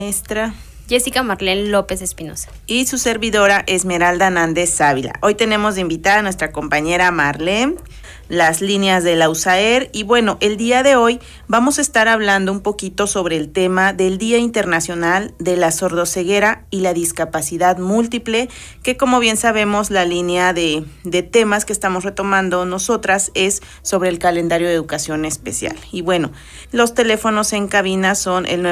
Maestra Jessica Marlene López Espinosa. Y su servidora Esmeralda Nández Ávila. Hoy tenemos de invitada a nuestra compañera Marlene, las líneas de la USAER. Y bueno, el día de hoy vamos a estar hablando un poquito sobre el tema del Día Internacional de la Sordoceguera y la Discapacidad Múltiple, que como bien sabemos la línea de temas que estamos retomando nosotras es sobre el calendario de educación especial. Y bueno, los teléfonos en cabina son el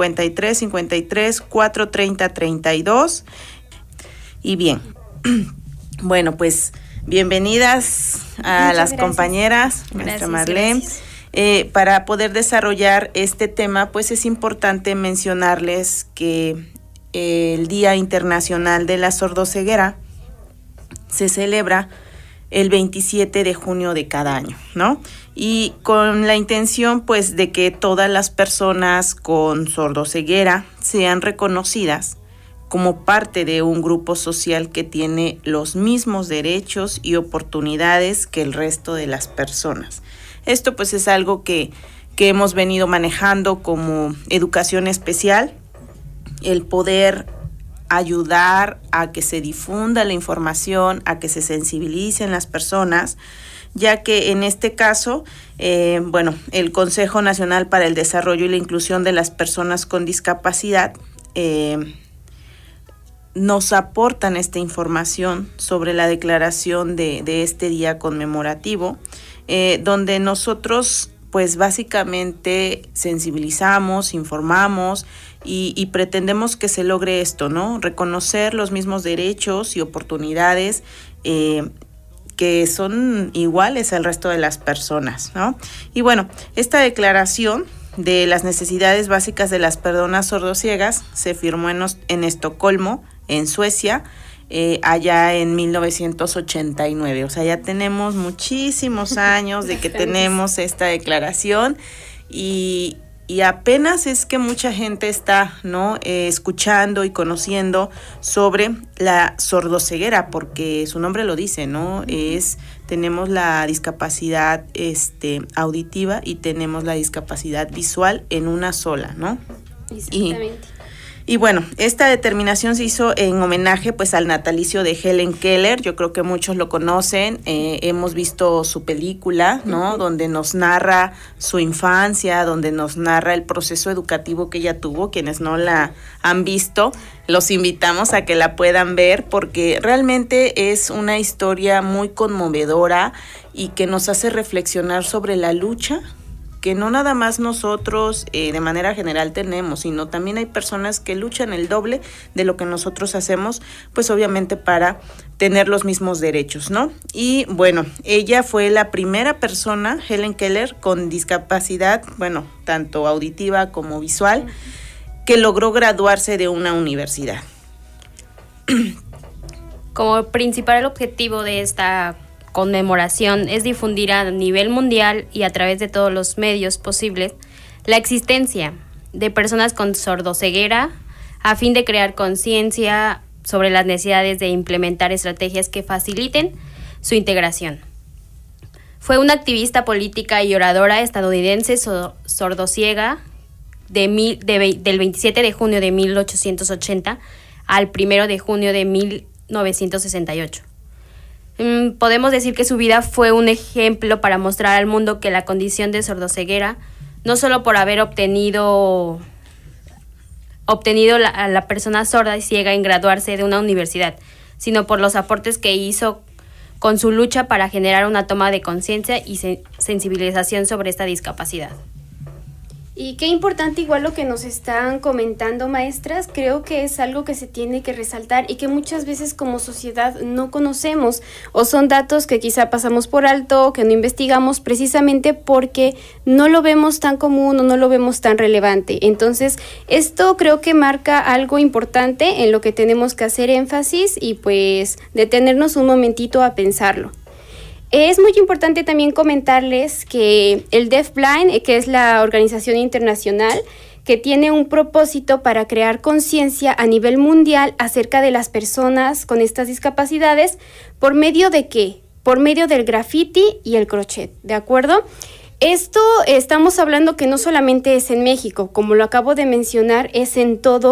953-53-430-32. Y bien, bueno, pues bienvenidas a Muchas las gracias. Compañeras, maestra Marlene. Para poder desarrollar este tema, pues es importante mencionarles que el Día Internacional de la Sordoceguera se celebra el 27 de junio de cada año, ¿no? Y con la intención, pues, de que todas las personas con sordoceguera sean reconocidas como parte de un grupo social que tiene los mismos derechos y oportunidades que el resto de las personas. Esto pues es algo que hemos venido manejando como educación especial, el poder ayudar a que se difunda la información, a que se sensibilicen las personas, ya que en este caso, el Consejo Nacional para el Desarrollo y la Inclusión de las Personas con Discapacidad nos aportan esta información sobre la declaración de este día conmemorativo, donde nosotros pues básicamente sensibilizamos, informamos y pretendemos que se logre esto, ¿no? Reconocer los mismos derechos y oportunidades que son iguales al resto de las personas, ¿no? Y bueno, esta declaración de las necesidades básicas de las personas sordociegas se firmó en Estocolmo, en Suecia, allá en 1989. O sea, ya tenemos muchísimos años de que tenemos esta declaración y apenas es que mucha gente está, ¿no? Escuchando y conociendo sobre la sordoceguera, porque su nombre lo dice, ¿no? Tenemos la discapacidad auditiva y tenemos la discapacidad visual en una sola, ¿no? Exactamente. Y bueno, esta determinación se hizo en homenaje pues al natalicio de Helen Keller. Yo creo que muchos lo conocen, hemos visto su película, ¿no? Donde nos narra su infancia, donde nos narra el proceso educativo que ella tuvo. Quienes no la han visto, los invitamos a que la puedan ver porque realmente es una historia muy conmovedora y que nos hace reflexionar sobre la lucha que no nada más nosotros de manera general tenemos, sino también hay personas que luchan el doble de lo que nosotros hacemos, pues obviamente para tener los mismos derechos, ¿no? Y bueno, ella fue la primera persona, Helen Keller, con discapacidad, bueno, tanto auditiva como visual, que logró graduarse de una universidad. Como principal objetivo de esta conmemoración es difundir a nivel mundial y a través de todos los medios posibles la existencia de personas con sordoceguera a fin de crear conciencia sobre las necesidades de implementar estrategias que faciliten su integración. Fue una activista política y oradora estadounidense sordociega del 27 de junio de 1880 al 1 de junio de 1968. Podemos decir que su vida fue un ejemplo para mostrar al mundo que la condición de sordoceguera, no solo por haber obtenido a la persona sorda y ciega en graduarse de una universidad, sino por los aportes que hizo con su lucha para generar una toma de conciencia y sensibilización sobre esta discapacidad. Y qué importante igual lo que nos están comentando, maestras. Creo que es algo que se tiene que resaltar y que muchas veces como sociedad no conocemos o son datos que quizá pasamos por alto, que no investigamos precisamente porque no lo vemos tan común o no lo vemos tan relevante. Entonces, esto creo que marca algo importante en lo que tenemos que hacer énfasis y pues detenernos un momentito a pensarlo. Es muy importante también comentarles que el Deafblind, que es la organización internacional que tiene un propósito para crear conciencia a nivel mundial acerca de las personas con estas discapacidades, ¿por medio de qué? Por medio del graffiti y el crochet, ¿de acuerdo? Esto estamos hablando que no solamente es en México, como lo acabo de mencionar, es en todo